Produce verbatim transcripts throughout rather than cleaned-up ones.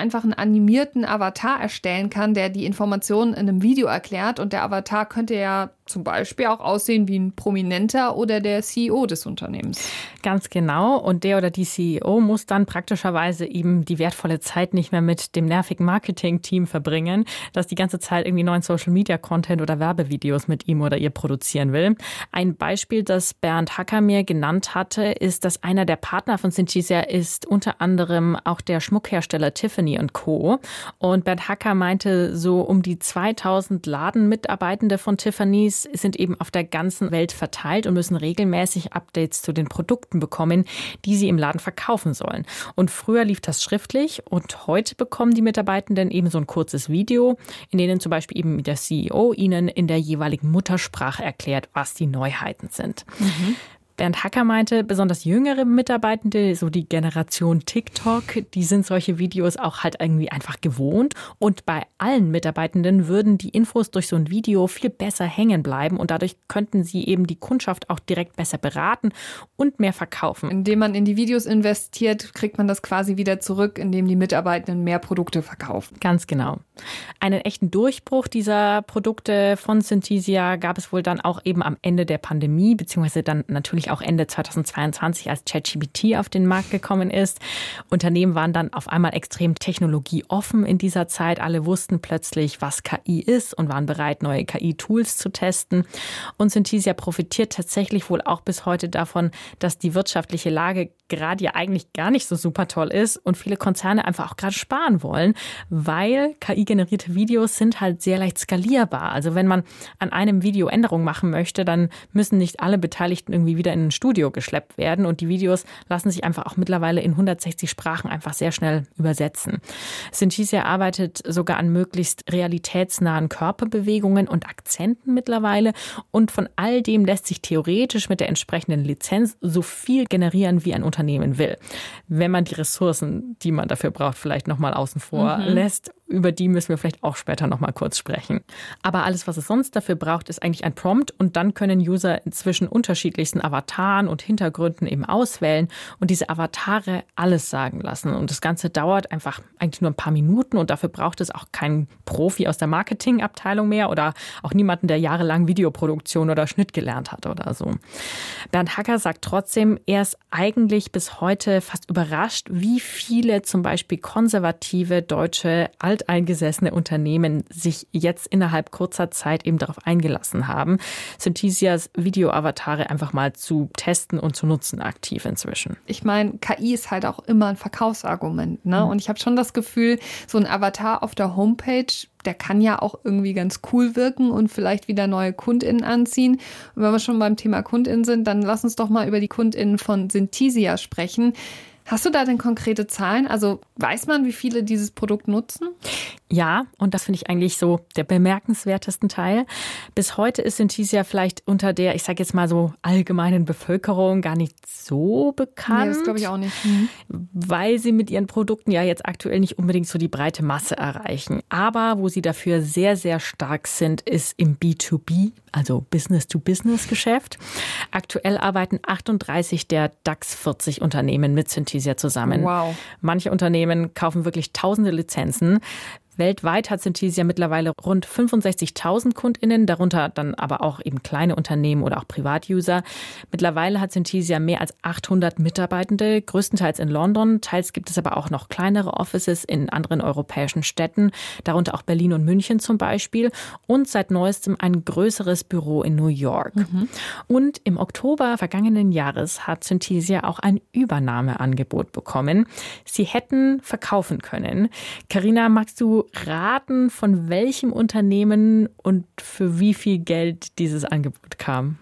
einfach einen animierten Avatar erstellen kann, der die Informationen in einem Video erklärt. Und der Avatar könnte ja zum Beispiel auch aussehen wie ein Prominenter oder der C E O des Unternehmens. Ganz genau. Und der oder die C E O muss dann praktischerweise eben die wertvolle Zeit nicht mehr mit dem nervigen Marketing-Team verbringen, das die ganze Zeit irgendwie neuen Social-Media-Content oder Werbevideos mit ihm oder ihr produzieren will. Ein Beispiel, das Bernd Hacker mir genannt hatte, ist, dass einer der Partner von Synthesia ist unter anderem auch der Schmuckhersteller Tiffany und Co. Und Bernd Hacker meinte, so um die zweitausend Ladenmitarbeitende von Tiffany's sind eben auf der ganzen Welt verteilt und müssen regelmäßig Updates zu den Produkten bekommen, die sie im Laden verkaufen sollen. Und früher lief das schriftlich und heute bekommen die Mitarbeitenden eben so ein kurzes Video, in denen zum Beispiel eben der C E O ihnen in der jeweiligen Muttersprache erklärt, was die Neuheiten sind. Mhm. Bernd Hacker meinte, besonders jüngere Mitarbeitende, so die Generation TikTok, die sind solche Videos auch halt irgendwie einfach gewohnt. Und bei allen Mitarbeitenden würden die Infos durch so ein Video viel besser hängen bleiben und dadurch könnten sie eben die Kundschaft auch direkt besser beraten und mehr verkaufen. Indem man in die Videos investiert, kriegt man das quasi wieder zurück, indem die Mitarbeitenden mehr Produkte verkaufen. Ganz genau. Einen echten Durchbruch dieser Produkte von Synthesia gab es wohl dann auch eben am Ende der Pandemie, beziehungsweise dann natürlich auch Ende zweitausendzweiundzwanzig, als ChatGPT auf den Markt gekommen ist. Unternehmen waren dann auf einmal extrem technologieoffen in dieser Zeit. Alle wussten plötzlich, was K I ist und waren bereit, neue K I-Tools zu testen. Und Synthesia profitiert tatsächlich wohl auch bis heute davon, dass die wirtschaftliche Lage gerade ja eigentlich gar nicht so super toll ist und viele Konzerne einfach auch gerade sparen wollen, weil K I-generierte Videos sind halt sehr leicht skalierbar. Also wenn man an einem Video Änderungen machen möchte, dann müssen nicht alle Beteiligten irgendwie wieder in ein Studio geschleppt werden und die Videos lassen sich einfach auch mittlerweile in hundertsechzig Sprachen einfach sehr schnell übersetzen. Synthesia arbeitet sogar an möglichst realitätsnahen Körperbewegungen und Akzenten mittlerweile und von all dem lässt sich theoretisch mit der entsprechenden Lizenz so viel generieren, wie ein Unternehmen will. Wenn man die Ressourcen, die man dafür braucht, vielleicht nochmal außen vor mhm. lässt. Über die müssen wir vielleicht auch später noch mal kurz sprechen. Aber alles, was es sonst dafür braucht, ist eigentlich ein Prompt und dann können User inzwischen unterschiedlichsten Avataren und Hintergründen eben auswählen und diese Avatare alles sagen lassen. Und das Ganze dauert einfach eigentlich nur ein paar Minuten und dafür braucht es auch keinen Profi aus der Marketingabteilung mehr oder auch niemanden, der jahrelang Videoproduktion oder Schnitt gelernt hat oder so. Bernd Hacker sagt trotzdem, er ist eigentlich bis heute fast überrascht, wie viele zum Beispiel konservative deutsche alteingesessene Unternehmen sich jetzt innerhalb kurzer Zeit eben darauf eingelassen haben, Synthesias Video-Avatare einfach mal zu testen und zu nutzen aktiv inzwischen. Ich meine, K I ist halt auch immer ein Verkaufsargument, ne? Mhm. Und ich habe schon das Gefühl, so ein Avatar auf der Homepage, der kann ja auch irgendwie ganz cool wirken und vielleicht wieder neue KundInnen anziehen. Und wenn wir schon beim Thema KundInnen sind, dann lass uns doch mal über die KundInnen von Synthesia sprechen. Hast du da denn konkrete Zahlen? Also weiß man, wie viele dieses Produkt nutzen? Ja, und das finde ich eigentlich so der bemerkenswertesten Teil. Bis heute ist Synthesia vielleicht unter der, ich sage jetzt mal so allgemeinen Bevölkerung gar nicht so bekannt. Nee, das glaube ich auch nicht. Mhm. Weil sie mit ihren Produkten ja jetzt aktuell nicht unbedingt so die breite Masse erreichen. Aber wo sie dafür sehr, sehr stark sind, ist im B zwei B, also Business-to-Business-Geschäft. Aktuell arbeiten achtunddreißig der DAX vierzig Unternehmen mit Synthesia zusammen. Wow. Manche Unternehmen kaufen wirklich tausende Lizenzen. Weltweit hat Synthesia mittlerweile rund fünfundsechzigtausend KundInnen, darunter dann aber auch eben kleine Unternehmen oder auch Privatuser. Mittlerweile hat Synthesia mehr als achthundert Mitarbeitende, größtenteils in London. Teils gibt es aber auch noch kleinere Offices in anderen europäischen Städten, darunter auch Berlin und München zum Beispiel. Und seit neuestem ein größeres Büro in New York. Mhm. Und im Oktober vergangenen Jahres hat Synthesia auch ein Übernahmeangebot bekommen. Sie hätten verkaufen können. Carina, magst du raten, von welchem Unternehmen und für wie viel Geld dieses Angebot kam?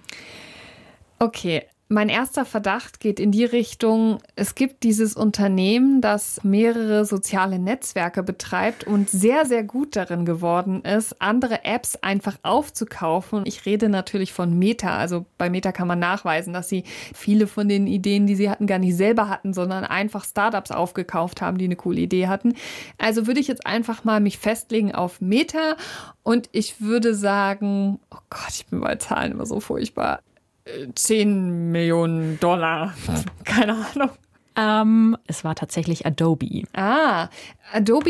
Okay. Mein erster Verdacht geht in die Richtung, es gibt dieses Unternehmen, das mehrere soziale Netzwerke betreibt und sehr, sehr gut darin geworden ist, andere Apps einfach aufzukaufen. Ich rede natürlich von Meta. Also bei Meta kann man nachweisen, dass sie viele von den Ideen, die sie hatten, gar nicht selber hatten, sondern einfach Startups aufgekauft haben, die eine coole Idee hatten. Also würde ich jetzt einfach mal mich festlegen auf Meta und ich würde sagen, oh Gott, ich bin bei Zahlen immer so furchtbar. zehn Millionen Dollar. Keine Ahnung. Ähm, es war tatsächlich Adobe. Ah, Adobe